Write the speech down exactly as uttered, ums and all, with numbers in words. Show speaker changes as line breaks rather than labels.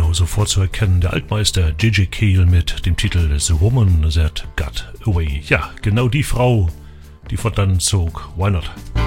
Genau, sofort zu erkennen, der Altmeister J J Cale mit dem Titel The Woman That Got Away. Ja, genau die Frau, die von dann zog. Why not?